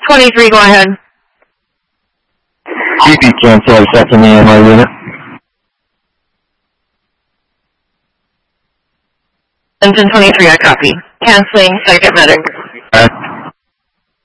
23, go ahead. CP cancel second AMR unit. Engine 23, I copy. Canceling second medic.